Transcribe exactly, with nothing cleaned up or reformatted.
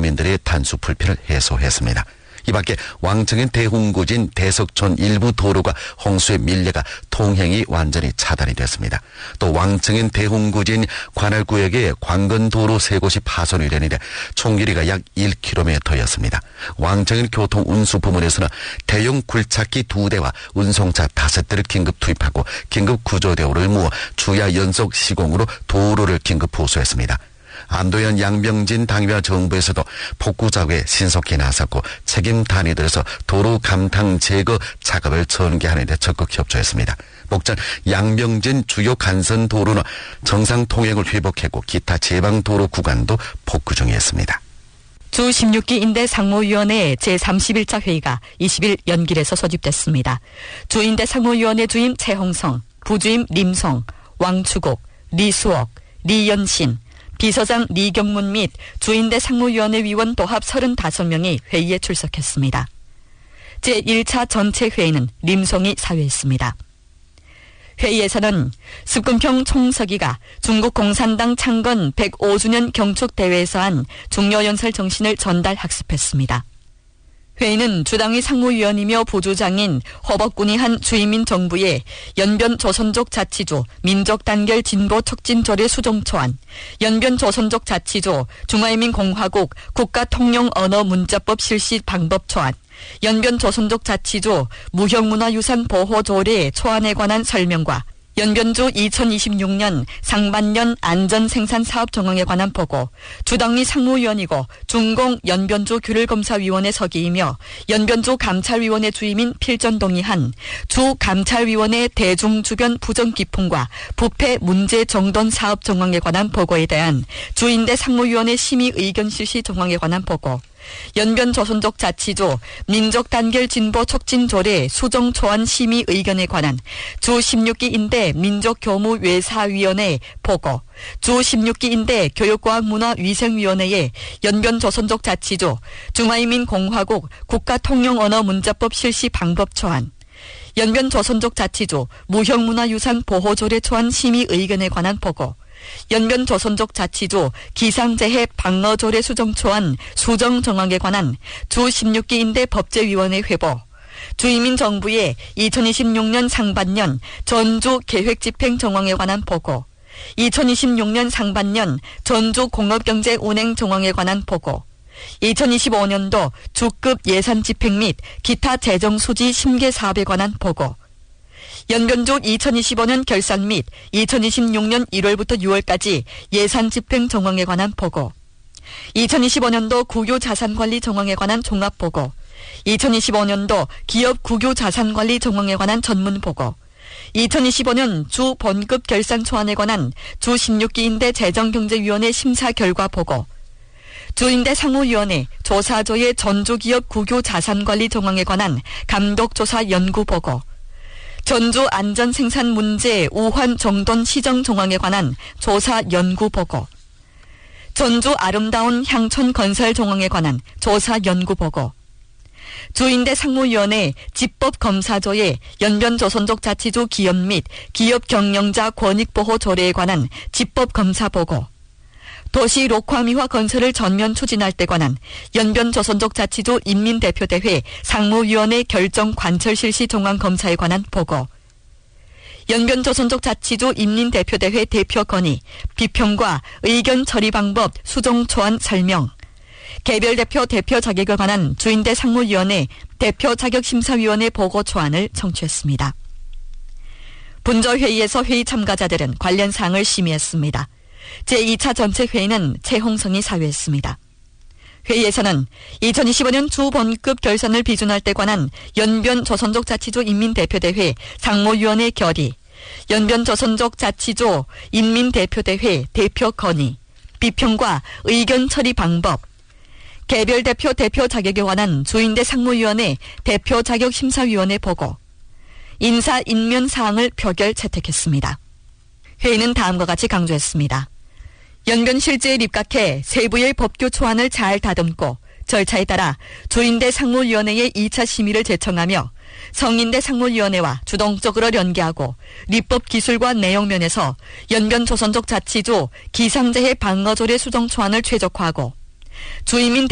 주거민들의 단수 불편을 해소했습니다. 이 밖에 왕청인 대흥구진 대석촌 일부 도로가 홍수에 밀려가 통행이 완전히 차단이 됐습니다. 또 왕청인 대흥구진 관할구역의 관건도로 세 곳이 파손이 되는데 총 길이가 약 일 킬로미터였습니다. 왕청인 교통운수부문에서는 대형 굴착기 두 대와 운송차 다섯 대를 긴급 투입하고 긴급 구조대원을 모아 주야 연속 시공으로 도로를 긴급 보수했습니다. 안도현 양병진 당위와 정부에서도 복구 작업에 신속히 나섰고 책임 단위들에서 도로 감탕 제거 작업을 전개하는 데 적극 협조했습니다. 목전 양병진 주요 간선 도로는 정상 통행을 회복했고 기타 제방 도로 구간도 복구 중이었습니다. 주 십육 기 인대 상무위원회 제삼십일 차 회의가 이십 일 연길에서 소집됐습니다. 주 인대 상무위원회 주임 최홍성, 부주임 림송, 왕추국, 리수옥, 리연신, 비서장 리경문 및 주인대 상무위원회 위원 도합 서른다섯 명이 회의에 출석했습니다. 제일 차 전체 회의는 림송이 사회했습니다. 회의에서는 습근평 총서기가 중국 공산당 창건 백오 주년 경축대회에서 한 중요연설 정신을 전달 학습했습니다. 회의는 주당의 상무위원이며 부주장인 허벅군이 한 주인민 정부의 연변 조선족 자치조 민족단결 진보 촉진조례 수정초안, 연변 조선족 자치조 중화인민공화국 국가통용언어문자법 실시 방법초안, 연변 조선족 자치조 무형문화유산보호조례 초안에 관한 설명과 연변주 이천이십육 년 상반년 안전생산사업 정황에 관한 보고, 주당리 상무위원이고 중공 연변주 규율검사위원회 서기이며 연변주 감찰위원회 주임인 필전동이 한 주감찰위원회 대중주변 부정기풍과 부패 문제 정돈 사업 정황에 관한 보고에 대한 주인대 상무위원회 심의 의견 실시 정황에 관한 보고, 연변 조선족 자치조 민족단결 진보 촉진조례 수정초안 심의 의견에 관한 주 십육 기 인대 민족교무외사위원회 보고, 주 십육 기 인대 교육과학문화위생위원회의 연변 조선족 자치조 중화인민공화국 국가통용언어문자법 실시 방법초안, 연변 조선족 자치조 무형문화유산 보호조례 초안 심의 의견에 관한 보고, 연변 조선족 자치조 기상재해 방어조례 수정초안 수정 정황에 관한 주 십육 기 인대 법제위원회 회보, 주이민 정부의 이천이십육 년 상반년 전주 계획 집행 정황에 관한 보고, 이천이십육 년 상반년 전주 공업경제 운행 정황에 관한 보고, 이천이십오 년도 주급 예산 집행 및 기타 재정 수지 심계 사업에 관한 보고, 연변주 이천이십오 년 결산 및 이천이십육 년 일월부터 유월까지 예산 집행 정황에 관한 보고, 이천이십오 년도 국유 자산관리 정황에 관한 종합보고, 이천이십오 년도 기업 국유 자산관리 정황에 관한 전문보고, 이천이십오 년 주 본급 결산 초안에 관한 주 십육 기 인대 재정경제위원회 심사 결과 보고, 주인대 상무위원회 조사조의 전주기업 국유 자산관리 정황에 관한 감독조사 연구보고, 전주 안전생산 문제 우환 정돈 시정 정황에 관한 조사 연구보고, 전주 아름다운 향촌 건설 정황에 관한 조사 연구보고, 주인대 상무위원회 집법검사조의 연변 조선족 자치조 기업 및 기업 경영자 권익보호 조례에 관한 집법검사보고, 도시 녹화미화 건설을 전면 추진할 때 관한 연변 조선족 자치조 인민대표대회 상무위원회 결정 관철 실시 정황 검사에 관한 보고, 연변 조선족 자치조 인민대표대회 대표 건의, 비평과 의견 처리 방법 수정 초안 설명, 개별 대표 대표 자격에 관한 주인대 상무위원회 대표 자격심사위원회 보고 초안을 청취했습니다. 분저회의에서 회의 참가자들은 관련 사항을 심의했습니다. 제이 차 전체 회의는 최홍성이 사회했습니다. 회의에서는 이천이십오 년 주본급 결산을 비준할 때 관한 연변 조선족 자치조 인민대표대회 상무위원회 결의, 연변 조선족 자치조 인민대표대회 대표 건의, 비평과 의견 처리 방법, 개별 대표 대표 자격에 관한 주인대 상무위원회 대표 자격심사위원회 보고, 인사 인면 사항을 표결 채택했습니다. 회의는 다음과 같이 강조했습니다. 연변 실제에 입각해 세부의 법규 초안을 잘 다듬고 절차에 따라 주인대 상무위원회의 이 차 심의를 제청하며 성인대 상무위원회와 주동적으로 연계하고立法기술과 내용 면에서 연변 조선족 자치조 기상재해 방어조례 수정 초안을 최적화하고 주이민